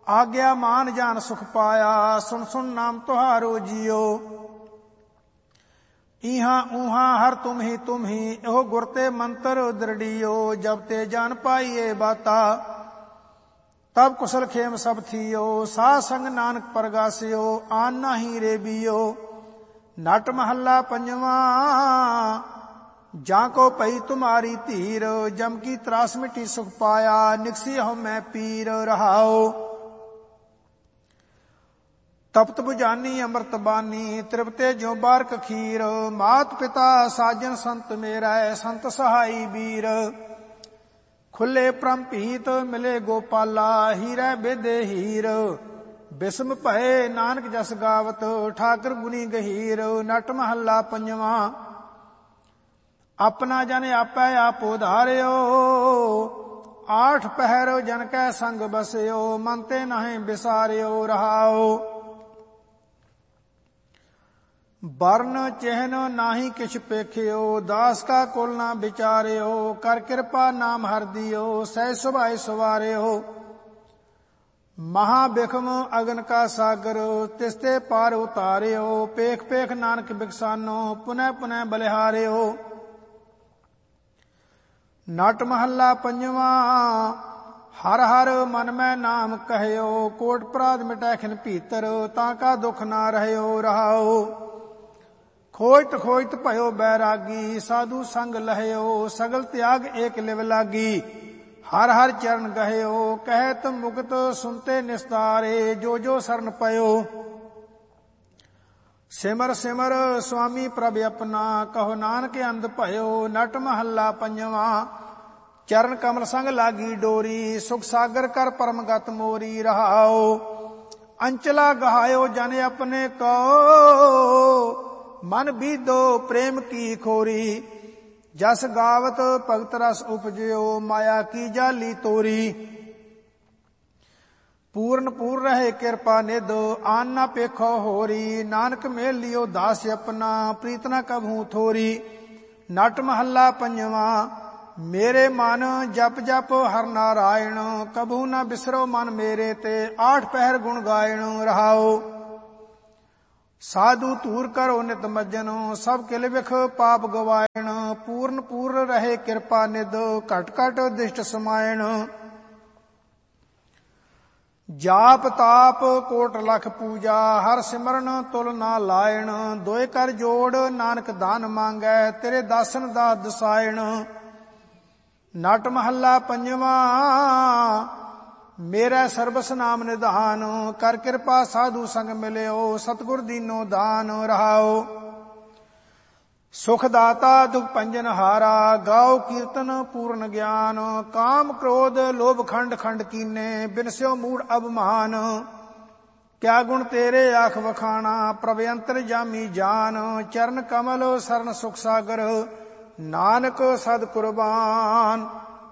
ਆਗਿਆ ਮਾਨ ਜਾਨ ਸੁਖ ਪਾਇਆ, ਸੁਣ ਸੁਣ ਨਾਮ ਤੁਹਾਰੋ ਜੀਓ। ਇਹਾਂ ਉਹਾਂ ਹਰ ਤੁਮ ਹੀ ਇਹੋ ਗੁਰ ਤੇ ਮੰਤਰ ਦ੍ਰਿੜੀਓ। ਜਬ ਤੇ ਜਾਨ ਪਾਈਏ ਬਾਤਾ ਤਬ ਕੁਸਲ ਖੇਮ ਸਭ ਥੀਓ। ਸਾਧ ਸੰਗ ਨਾਨਕ ਪਰਗਾਸਿਓ ਆਨ ਨਾਹੀ ਰੇ ਬੀਓ। ਨਟ ਮਹੱਲਾ ਪੰਜਵਾਂ। ਜਾਂ ਕੋ ਪਈ ਤੁਮਾਰੀ ਧੀਰ, ਜਮ ਕੀ ਤਰਾਸ ਮਿਟੀ ਸੁਖ ਪਾਇਆ। ਨਿਕਸੀ ਹਉ ਮੈਂ ਪੀਰ ਰਹਾਓ। ਤਪਤ ਬੁਝਾਨੀ ਅੰਮ੍ਰਿਤ ਬਾਨੀ, ਤ੍ਰਿਪਤੇ ਜਿਉ ਬਾਰਕ ਖੀਰ। ਮਾਤ ਪਿਤਾ ਸਾਜਨ ਸੰਤ ਮੇਰਾ, ਸੰਤ ਸਹਾਈ ਵੀਰ। ਖੁੱਲੇ ਪ੍ਰਮ ਭੀਤ ਮਿਲੇ ਗੋਪਾਲਾ, ਹੀਰੇ ਬੇਦੇ ਹੀਰ। ਬਿਸਮ ਭਏ ਨਾਨਕ ਜਸ ਗਾਵਤ, ਠਾਕਰ ਗੁਨੀ ਗਹੀਰ। ਨਟ ਮਹੱਲਾ ਪੰਜਵਾਂ। ਆਪਣਾ ਜਨ ਆਪੈ ਆਪ ਉਧਾਰਿਓ, ਆਠ ਪਹਿਰ ਜਨ ਕੈ ਸੰਗ ਬਸਿਓ। ਮਨ ਤੇ ਨਾਹਿ ਬਿਸਾਰਿਓ ਰਹਾਓ। ਬਰਨ ਚਿਹਨ ਨਾਹੀ ਕਿਛ ਪੇਖਿਓ, ਦਾਸ ਕਾ ਕੁਲ ਨਾ ਵਿਚਾਰਿਓ। ਕਰ ਕਿਰਪਾ ਨਾਮ ਹਰਿ ਦਿਓ, ਸਹਿ ਸੁਭਾਇ ਸਵਾਰਿਓ। ਮਹਾ ਬਿਖਮ ਅਗਨ ਕਾ ਸਾਗਰ, ਤਿਸਤੇ ਪਾਰ ਉਤਾਰਿਓ। ਪੇਖ ਪੇਖ ਨਾਨਕ ਬਿਕਸਾਨੋ, ਪੁਨਹ ਪੁਨਹ ਬਲਿਹਾਰਿਓ। ਨਟ ਮਹੱਲਾ ਪੰਜਵਾਂ। ਹਰ ਹਰ ਮਨ ਮੈਂ ਨਾਮ ਕਹਿਓ, ਕੋਟ ਅਪਰਾਧ ਮਿਟੈ ਖਿਨ ਭੀਤਰ। ਤਾਂ ਕਾ ਦੁਖ ਨਾ ਰਹਿਓ ਰਹਾਓ। ਖੋਜਤ ਖੋਜਤ ਭਇਓ ਬੈਰਾਗੀ, ਸਾਧੂ ਸੰਗ ਲਹਿਓ। ਸਗਲ ਤਿਆਗ ਏਕ ਲਿਵ ਲਾਗੀ, ਹਰ ਹਰ ਚਰਨ ਗਹਿਓ। ਕਹਿਤ ਮੁਕਤ ਸੁਨਤੇ ਨਿਸਤਾਰੇ, ਜੋ ਜੋ ਸਰਨ ਪਇਓ। ਸਿਮਰ ਸਿਮਰ ਸੁਆਮੀ ਪ੍ਰਭ ਆਪਣਾ, ਕਹੋ ਨਾਨਕ ਅੰਧ ਭਇਓ। ਨਟ ਮਹੱਲਾ ਪੰਜਵਾਂ। ਚਰਨ ਕਮਲ ਸੰਗ ਲਾਗੀ ਡੋਰੀ, ਸੁਖ ਸਾਗਰ ਕਰ ਪਰਮਗਤ ਮੋਰੀ ਰਹਾਓ। ਅੰਚਲਾ ਗਹਾਇਓ ਜਨ ਆਪਣੇ ਕੋ, ਮਨ ਬੀਧੋ ਪ੍ਰੇਮ ਕੀ ਖੋਰੀ। ਜਸ ਗਾਵਤ ਭਗਤ ਰਸ ਉਪਜਿਓ, ਮਾਇਆ ਕੀ ਜਾਲੀ ਤੋਰੀ। ਪੂਰਨ ਪੂਰ ਰਹੇ ਕਿਰਪਾ ਨਿਧ, ਆਨ ਨਾ ਪੇਖੋ ਹੋਰੀ। ਨਾਨਕ ਮੇਲ ਲਿਓ ਦਾਸ ਆਪਣਾ, ਪ੍ਰੀਤ ਨਾ ਕਭੂ ਥੋਰੀ। ਨਟ ਮਹੱਲਾ ਪੰਜਵਾਂ। ਮੇਰੇ ਮਨ ਜਪ ਜਪ ਹਰ ਨਾਰਾਇਣ, ਕਭੂ ਨਾ ਬਿਸਰੋ ਮਨ ਮੇਰੇ ਤੇ। ਆਠ ਪਹਿਰ ਗੁਣ ਗਾਇਣ ਰਹਾਓ। ਸਾਧੂ ਧੂਰ ਕਰੋ ਨਿਤ ਮੱਜਨ, ਸਭ ਕਿਲ ਵਿਖ ਪਾਪ ਗਵਾਇਣ। ਪੂਰਨ ਪੂਰ ਰਹੇ ਕਿਰਪਾ ਨਿਧ, ਘਟ ਘਟ ਦਿਸ਼ਟ ਸਮਾਇਣ। ਜਾਪ ਤਾਪ ਕੋਟ ਲਖ ਪੂਜਾ, ਹਰ ਸਿਮਰਨ ਤੁਲ ਨਾ ਲਾਇਣ। ਦੋਇ ਕਰ ਜੋੜ ਨਾਨਕ ਦਾਨ ਮੰਗੈ, ਤੇਰੇ ਦਾਸਨ ਦਾ ਦਸਾਇਣ। ਨਟ ਮਹੱਲਾ ਪੰਜਵਾਂ। ਮੇਰਾ ਸਰਬਸ ਨਾਮ ਨਿਧਾਨ, ਕਰ ਕਿਰਪਾ ਸਾਧੂ ਸੰਗ ਮਿਲਿਓ। ਸਤਿਗੁਰ ਦੀਨੋ ਦਾਨ ਰਹਾਓ। ਸੁਖ ਦਾਤਾ ਦੁਖ ਭੰਜਨ ਹਾਰਾ, ਗਾਓ ਕੀਰਤਨ ਪੂਰਨ ਗਿਆਨ। ਕਾਮ ਕ੍ਰੋਧ ਲੋਭ ਖੰਡ ਖੰਡ ਕੀਨੇ, ਬਿਨਸਿਓ ਮੂੜ ਅਭਮਾਨ। ਕਿਆ ਗੁਣ ਤੇਰੇ ਆਖ ਵਖਾਣਾ, ਪ੍ਰਭ ਅੰਤਰ ਜਾਮੀ ਜਾਨ। ਚਰਨ ਕਮਲ ਸਰਨ ਸੁਖ ਸਾਗਰ, ਨਾਨਕ ਸਦ ਕੁਰਬਾਨ।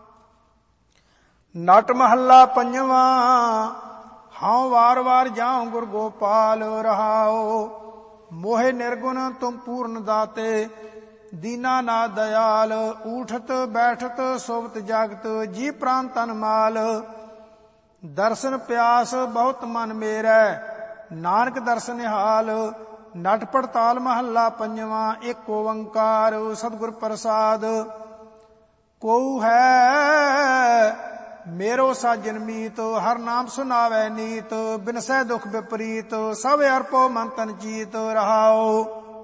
ਨਟ ਮਹੱਲਾ ਪੰਜਵਾਂ। ਹਉ ਵਾਰ ਵਾਰ ਜਾਉ ਗੁਰ ਗੋਪਾਲ ਰਹਾਓ। ਮੋਹਿ ਨਿਰਗੁਣ ਤੁਮ ਪੂਰਨ ਦਾਤੇ, ਦੀਨਾ ਨਾ ਦਇਆਲ। ਊਠਤ ਬੈਠਤ ਸੋਵਤ ਜਾਗਤ, ਜੀ ਪ੍ਰਾਨ ਤਨ ਮਾਲ। ਦਰਸ਼ਨ ਪਿਆਸ ਬਹੁਤ ਮਨ ਮੇਰਾ, ਨਾਨਕ ਦਰਸ਼ਨ ਨਿਹਾਲ। ਨਟ ਪੜਤਾਲ ਮਹੱਲਾ ਪੰਜਵਾਂ। ਇੱਕ ਓੰਕਾਰ ਸਤਿਗੁਰ ਪ੍ਰਸਾਦ। ਕਉ ਹੈ ਮੇਰੋ ਸਾਜਨ ਮੀਤ, ਹਰ ਨਾਮ ਸੁਨਾਵੈ ਨੀਤ। ਬਿਨਸੈ ਦੁਖ ਵਿਪਰੀਤ, ਸਭ ਅਰਪੋ ਮਨ ਤਨ ਜੀਤ ਰਹਾਓ।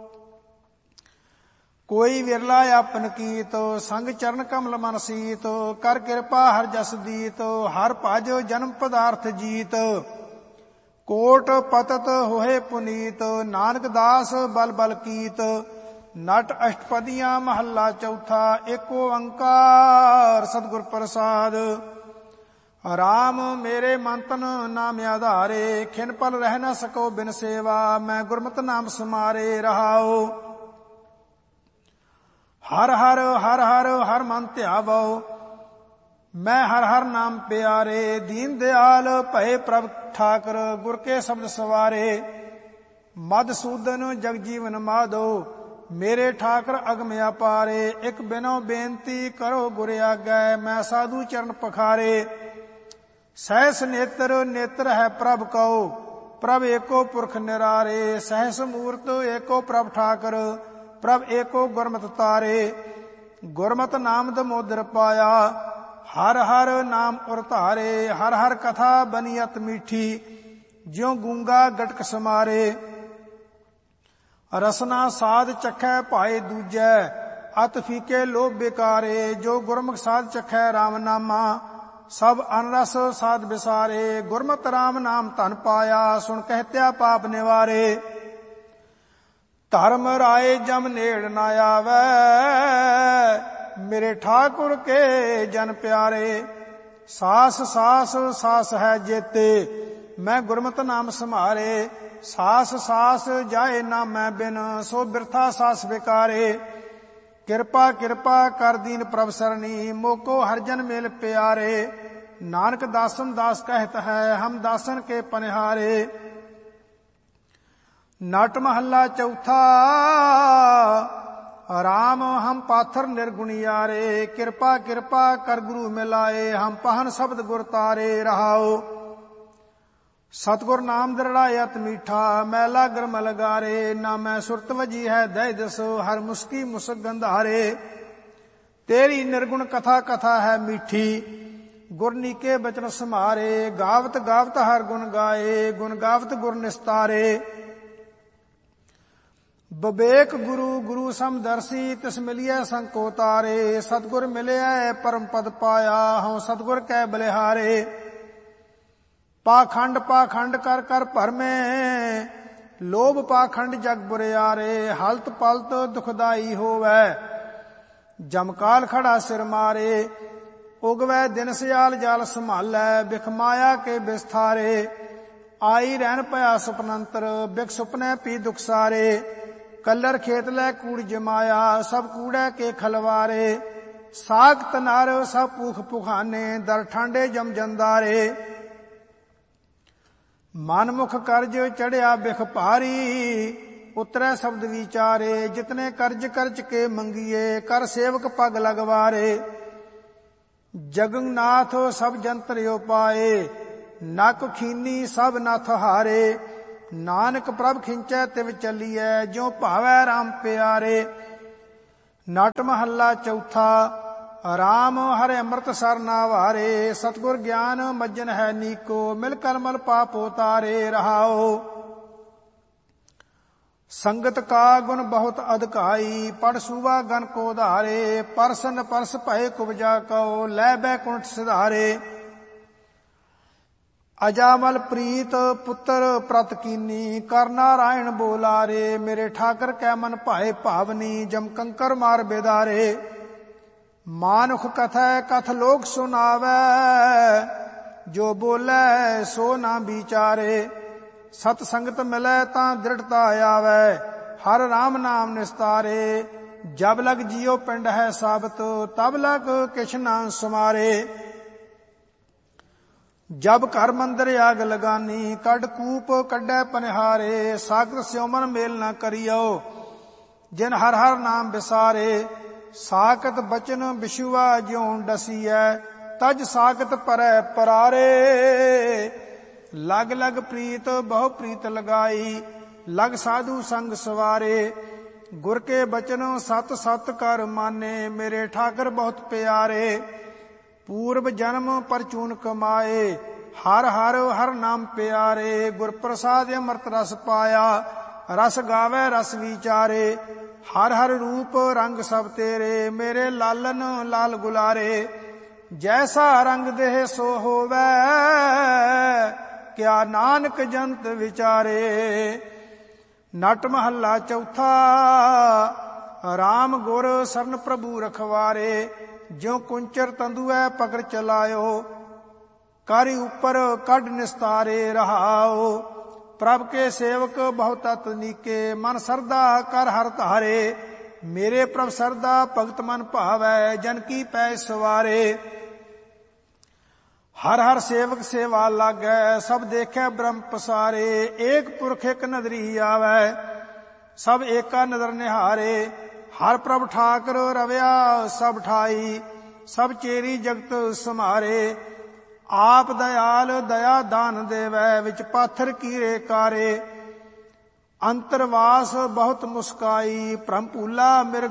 ਕੋਈ ਵਿਰਲਾ ਆਪਨ ਕੀਤ, ਸੰਗ ਚਰਨ ਕਮਲ ਮਨ ਸੀਤ। ਕਰ ਕਿਰਪਾ ਹਰ ਜਸ ਦੀਤ, ਹਰ ਭਜ ਜਨਮ ਪਦਾਰਥ ਜੀਤ। ਕੋਟ ਪਤਤ ਹੋਏ ਪੁਨੀਤ, ਨਾਨਕ ਦਾਸ ਬਲ ਬਲ ਕੀਤ। ਨਟ ਅਸ਼ਟਪਦੀਆਂ ਮਹੱਲਾ ਚੌਥਾ। ਇੱਕ ਓੰਕਾਰ ਸਤਿਗੁਰ ਪ੍ਰਸਾਦ। ਰਾਮ ਮੇਰੇ ਮਨ ਤਨ ਨਾਮ ਆਧਾਰੇ, ਖਿਨ ਪਲ ਰਹਿ ਨ ਸਕੋ ਬਿਨ ਸੇਵਾ। ਮੈਂ ਗੁਰਮਤਿ ਨਾਮ ਸਮਾਰੇ ਰਹਾਓ। ਹਰ ਹਰ ਹਰ ਹਰ ਹਰ ਮਨ ਧਿਆਵੋ, ਮੈਂ ਹਰ ਹਰ ਨਾਮ ਪਿਆਰੇ। ਦੀਨ ਦਿਆਲ ਭਏ ਪ੍ਰਭ ਠਾਕਰ, ਗੁਰ ਕੇ ਸ਼ਬਦ ਸਵਾਰੇ। ਮਧਸੂਦਨ ਜਗ ਜੀਵਨ ਮਾਧੋ, ਮੇਰੇ ਠਾਕਰ ਅਗਮ ਅਪਾਰੇ। ਇੱਕ ਬਿਨੋ ਬੇਨਤੀ ਕਰੋ ਗੁਰ ਆਗੈ, ਮੈਂ ਸਾਧੂ ਚਰਨ ਪਖਾਰੇ। सहस नेत्र नेत्र है प्रभ कहो, प्रभ एको पुरख निरारे। सहस मूर्त एको प्रभ ठाकर, प्रभ एको गुरमत तारे। गुरमत नाम दमोदर पाया, हर हर नाम उर धारे। हर हर कथा बनी अत मीठी, ज्यों गूंगा गटक समारे। रसना साध चखै पाए दूजै, अत फीके लोभ बेकारे। जो गुरमुख साध चखै राम नामा, सब अनरस साध बिसारे। गुरमत राम नाम धन पाया, सुन कहत्या पाप निवारे। धर्म राय जम नेड़ न आवे, मेरे ठाकुर के जन प्यारे। सास सास सास है जेते, मैं गुरमत नाम समारे। सास सास जाए ना मैं बिन, सो बिरथा सास बेकारे। किरपा किरपा कर दीन प्रभ सरनी, मोको हरजन मेल प्यारे। नानक दासन दास कहत है, हम दासन के पनिहारे। नट महला चौथा, राम हम पाथर निर्गुणियारे। किरपा किरपा कर गुरु मिलाए, हम पहन शब्द गुर तारे। रहाओ सतगुर नाम दृढ़ायत मीठा, मैला गरमल गारे। ना मैं सुरत वजी है दय दसो, हर मुस्की मुसक गंधारे। तेरी निर्गुण कथा कथा है मीठी, गुरनी के बचन समारे। गावत गावत हर गुण गाए, गुण गावत गुर निस्तारे। बबेक गुरु गुरु समदर्शी, तिस मिलिए संको तारे। सतगुर मिले परम पद पाया, हूँ सतगुर कै बलिहारे। पाखंड पाखंड कर कर भरमे, लोभ पाखंड जग बुरियारे। हलत पलत दुखदाई होवै, जमकाल खड़ा सिर मारे। उगवै दिन सियाल जाल संभालै, बिख माया के बिस्थारे। आई रहन पया सुपनंतर, बिख सुपने पी दुख सारे। कलर खेत लै कूड़ जमाया, सब कूड़े के खलवारे। साख तनार सब पूख पुखाने, दर ठांडे जम जंदारे। मनमुख कर्ज चढ़िया बिख भारी, उतरै शब्द विचारे। जितने कर्ज कर्ज के मंगिए, कर सेवक पग लगवारे। जगन्नाथ सब जंत्र उपाए, नक खीनी सब नाथ हारे। नानक प्रभ खिंचै तिव चलिए, ज्यों भावै राम प्यारे। नट महला चौथा, राम हरे अमृत सरना वारे। सतगुर ज्ञान मज्जन है नीको, मिल कलमल पाप उतारे। रहाओ संगत का गुण बहुत अधिकाई, पढ़ सुवा गन को धारे। परसन परस भय कुबजा कहो, लै बैकुंठ सिधारे। अजामल प्रीत पुत्र प्रत कीनी, कर नारायण बोलारे। मेरे ठाकर कै मन भाए भावनी, जम कंकर मार बेदारे। मानुख कथै कथ लोक सुनावै, जो बोलै सो ना विचारे। सत संगत मिलै तां दृढ़ता आवै, हर राम नाम निस्तारे। जब लग जियो पिंड है साबत, तब लग किछ ना सुमारे। जब घर मंदिर आग लगानी, कड कूप कड्डै पनिहारे। सागत स्योमन मेल न करियो, जिन हर हर नाम बिसारे। साकत बचन बिशुआ ज्यों डसीऐ, तज साकत परै परारे। लग लग प्रीत बहु प्रीत लगाई, लग साधु संग सवारे। गुर के बचन सत सत कर माने, मेरे ठाकर बहुत प्यारे। पूर्व जन्म परचून कमाए, हर हर हर नाम प्यारे। गुर प्रसाद अमृत रस पाया, रस गावे रस विचारे। हर हर रूप रंग सब तेरे, मेरे लालन लाल गुलारे। जैसा रंग देह सो होवै, क्या नानक जंत विचारे। नट महला चौथा, राम गुर सरन प्रभु रखवारे। ज्यों कुंचर तंदुए पकड़ चलायो, कारी ऊपर कड निस्तारे। रहाओ प्रभ के सेवक बहुत तनीके, मन सरदा कर हर धारे। मेरे प्रभ सरदा भगत मन भावै, जन की पै सवारे। हर हर सेवक सेवा लागै, सब देखे ब्रह्म पसारे। एक पुरख एक नदरी आवै, सब एका नदर निहारे। हर प्रभ ठाकर रविया सब ठाई, सब चेरी जगत समारे। ਆਪ ਦਇਆਲ ਦਇਆ ਦਾਨ ਦੇਵੈ, ਵਿੱਚ ਪਾਥਰ ਕੀਰੇ ਕਾਰੇ। ਅੰਤਰਵਾਸ ਬਹੁਤ ਮੁਸਕਾਈ, ਭ੍ਰਮ ਭੂਲਾ ਮਿਰਗ